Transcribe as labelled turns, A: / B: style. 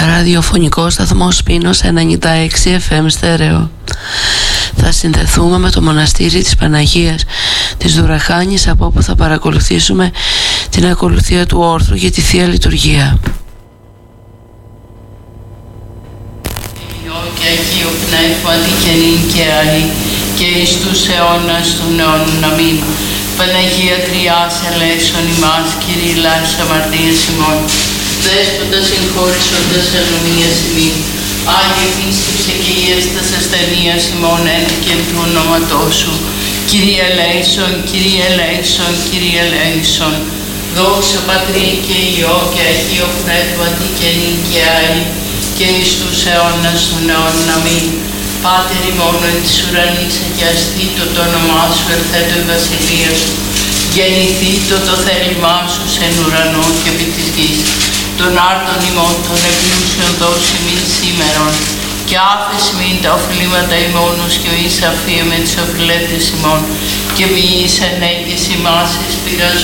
A: Ραδιοφωνικό σταθμό Πίνος 96 FM στέρεο. Θα συνδεθούμε με το μοναστήρι της Παναγίας της Δουραχάνης, από όπου θα παρακολουθήσουμε την ακολουθία του όρθρου για τη Θεία Λειτουργία.
B: Και Αγίου Πνεύματι και νυν και αεί και εις τους αιώνας των αιώνων. Αμήν. Παναγία Τριάς ελέησον ημάς, Κύριε ελάης αμαρτίας ημών. Δέσποτα συγχώρησοντας αγωνίας ημών. Άγιε πίστεψε και ιέστας ασθενείας ημών ένικεν του ονόματός σου. Κύριε ελέησον, Κύριε ελέησον, Κύριε ελέησον. Δόξα Πατρί και Υιό και Αγίο Πνεύματι και νυν και αεί και εις τους αιώνας των αιώνων. Αμήν. Πάτερ ημών εν της ουρανής, αγιαστήτω το όνομά σου, ελθέτω η βασιλεία σου. Γεννηθήτω το θέλημά σου εν ουρανό και επί της γης. Τον άρτον ημών των επλούσιων δώσει μην σήμερον, και άφες μην τα οφειλήματα ημώνους και ο εις αφία με τις οφειλέτες ημών, και μη εις ενέγγες ημάς εις πειρασμού